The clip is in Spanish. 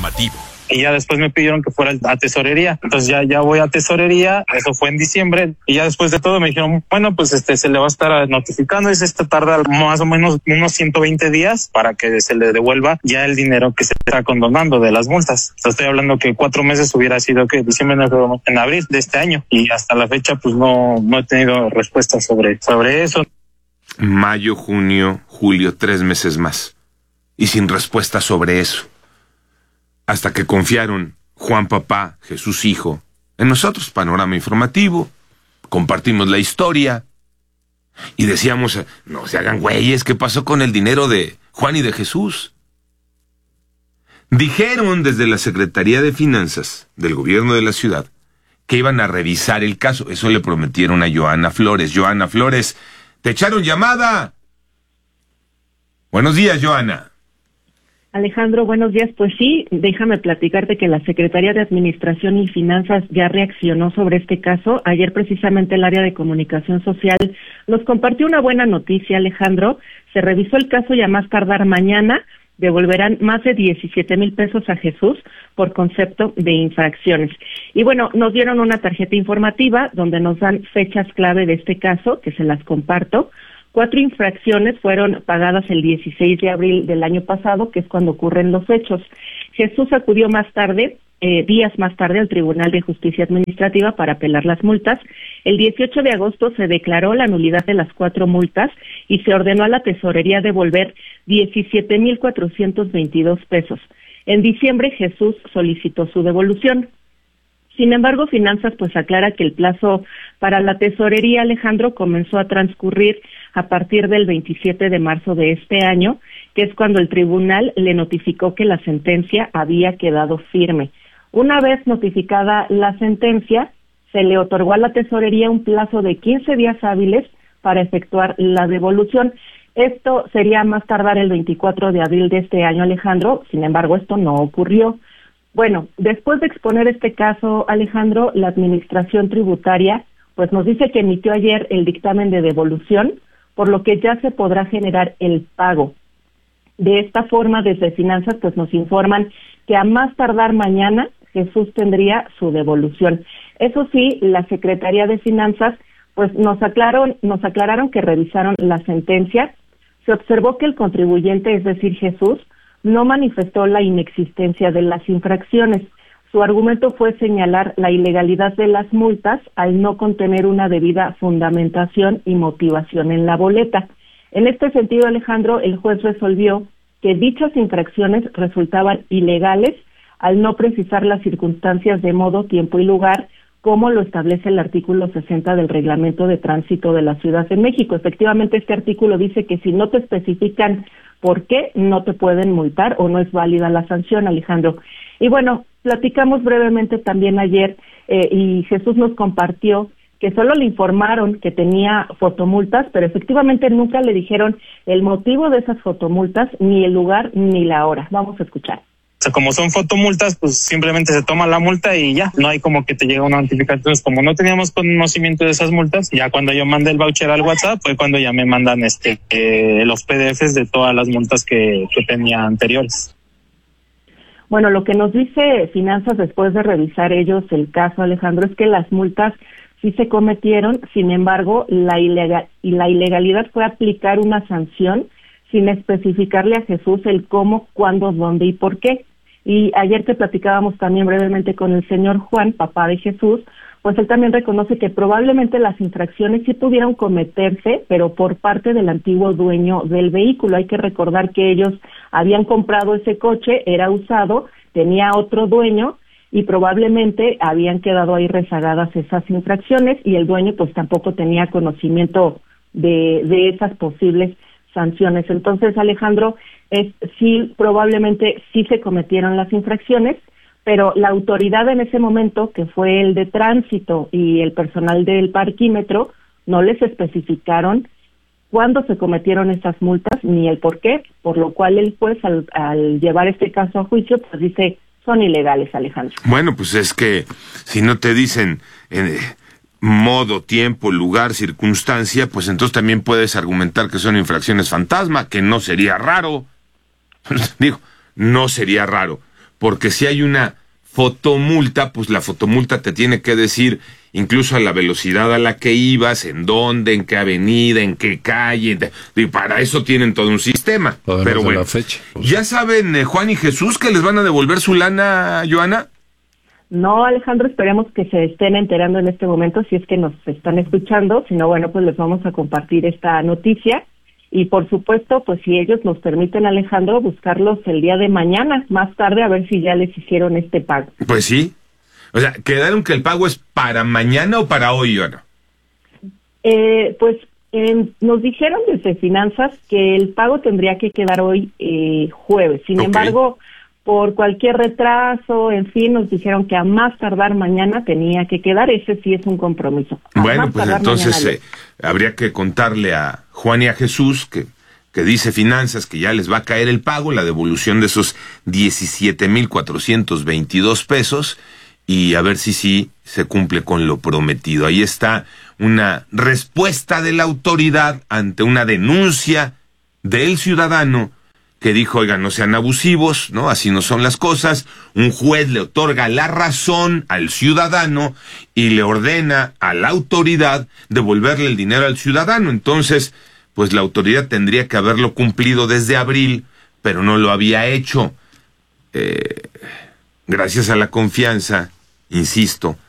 informativo. Y ya después me pidieron que fuera a tesorería. Entonces ya voy a tesorería, eso fue en diciembre, y ya después de todo me dijeron, bueno, pues se le va a estar notificando, tarda más o menos unos 120 días para que se le devuelva ya el dinero que se está condonando de las multas. Estoy hablando que 4 meses hubiera sido que diciembre, en abril de este año, y hasta la fecha pues no he tenido respuesta sobre eso. Mayo, junio, julio, 3 meses más. Y sin respuesta sobre eso. Hasta que confiaron Juan Papá, Jesús Hijo, en nosotros, Panorama Informativo, compartimos la historia y decíamos, no se hagan güeyes, ¿qué pasó con el dinero de Juan y de Jesús? Dijeron desde la Secretaría de Finanzas del gobierno de la ciudad que iban a revisar el caso. Eso le prometieron a Joana Flores. Joana Flores, ¿te echaron llamada? Buenos días, Joana. Alejandro, buenos días. Pues sí, déjame platicarte que la Secretaría de Administración y Finanzas ya reaccionó sobre este caso. Ayer precisamente el área de comunicación social nos compartió una buena noticia, Alejandro. Se revisó el caso y a más tardar mañana devolverán más de 17,000 pesos a Jesús por concepto de infracciones. Y bueno, nos dieron una tarjeta informativa donde nos dan fechas clave de este caso, que se las comparto. 4 infracciones fueron pagadas el 16 de abril del año pasado, que es cuando ocurren los hechos. Jesús acudió más tarde, días más tarde, al Tribunal de Justicia Administrativa para apelar las multas. El 18 de agosto se declaró la nulidad de las 4 multas y se ordenó a la tesorería devolver 17,422 pesos. En diciembre, Jesús solicitó su devolución. Sin embargo, Finanzas pues aclara que el plazo para la tesorería, Alejandro, comenzó a transcurrir a partir del 27 de marzo de este año, que es cuando el tribunal le notificó que la sentencia había quedado firme. Una vez notificada la sentencia, se le otorgó a la tesorería un plazo de 15 días hábiles para efectuar la devolución. Esto sería más tardar el 24 de abril de este año, Alejandro. Sin embargo, esto no ocurrió. Bueno, después de exponer este caso, Alejandro, la Administración Tributaria pues nos dice que emitió ayer el dictamen de devolución, por lo que ya se podrá generar el pago. De esta forma, desde Finanzas pues nos informan que a más tardar mañana Jesús tendría su devolución. Eso sí, la Secretaría de Finanzas pues nos aclararon que revisaron la sentencia. Se observó que el contribuyente, es decir, Jesús, no manifestó la inexistencia de las infracciones. Su argumento fue señalar la ilegalidad de las multas al no contener una debida fundamentación y motivación en la boleta. En este sentido, Alejandro, el juez resolvió que dichas infracciones resultaban ilegales al no precisar las circunstancias de modo, tiempo y lugar, como lo establece el artículo 60 del Reglamento de Tránsito de la Ciudad de México. Efectivamente, este artículo dice que si no te especifican por qué, no te pueden multar o no es válida la sanción, Alejandro. Y bueno, platicamos brevemente también ayer y Jesús nos compartió que solo le informaron que tenía fotomultas, pero efectivamente nunca le dijeron el motivo de esas fotomultas, ni el lugar, ni la hora. Vamos a escuchar. O sea, como son fotomultas, pues simplemente se toma la multa y ya, no hay como que te llega una notificación. Entonces, como no teníamos conocimiento de esas multas, ya cuando yo mandé el voucher al WhatsApp, fue cuando ya me mandan los PDFs de todas las multas que tenía anteriores. Bueno, lo que nos dice Finanzas después de revisar ellos el caso, Alejandro, es que las multas sí se cometieron, sin embargo, la ilegalidad fue aplicar una sanción sin especificarle a Jesús el cómo, cuándo, dónde y por qué. Y ayer que platicábamos también brevemente con el señor Juan, papá de Jesús, pues él también reconoce que probablemente las infracciones sí pudieron cometerse, pero por parte del antiguo dueño del vehículo. Hay que recordar que ellos habían comprado ese coche, era usado, tenía otro dueño y probablemente habían quedado ahí rezagadas esas infracciones y el dueño pues tampoco tenía conocimiento de esas posibles sanciones. Entonces, Alejandro, sí, probablemente sí se cometieron las infracciones, pero la autoridad en ese momento, que fue el de tránsito y el personal del parquímetro, no les especificaron cuándo se cometieron esas multas ni el por qué, por lo cual el juez al llevar este caso a juicio, pues dice, son ilegales, Alejandro. Bueno, pues es que si no te dicen modo, tiempo, lugar, circunstancia, pues entonces también puedes argumentar que son infracciones fantasma, que no sería raro. Digo, no sería raro. porque si hay una fotomulta, pues la fotomulta te tiene que decir incluso a la velocidad a la que ibas, en dónde, en qué avenida, en qué calle, y para eso tienen todo un sistema. Además pero bueno, la fecha. ¿ya saben, Juan y Jesús, que les van a devolver su lana, Joana? No, Alejandro, esperemos que se estén enterando en este momento si es que nos están escuchando. Si no, bueno, pues les vamos a compartir esta noticia. Y por supuesto, pues si ellos nos permiten, Alejandro, buscarlos el día de mañana, más tarde, a ver si ya les hicieron este pago. Pues sí. O sea, ¿quedaron que el pago es para mañana o para hoy, Joana? Nos dijeron desde Finanzas que el pago tendría que quedar hoy jueves. Sin embargo, por cualquier retraso, en fin, nos dijeron que a más tardar mañana tenía que quedar. Ese sí es un compromiso. Bueno, pues entonces habría que contarle a Juan y a Jesús que dice Finanzas que ya les va a caer el pago, la devolución de esos 17,422 pesos, y a ver si sí se cumple con lo prometido. Ahí está una respuesta de la autoridad ante una denuncia del ciudadano que dijo, oigan, no sean abusivos, ¿no? Así no son las cosas. Un juez le otorga la razón al ciudadano y le ordena a la autoridad devolverle el dinero al ciudadano. Entonces, pues la autoridad tendría que haberlo cumplido desde abril, pero no lo había hecho. Gracias a la confianza, insisto,